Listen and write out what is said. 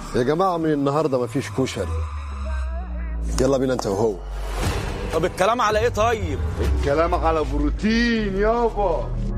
يا جماعة من النهاردة مفيش كشري. يلا بينا انت وهو. طب الكلام على ايه طيب؟ الكلام على بروتين يابا.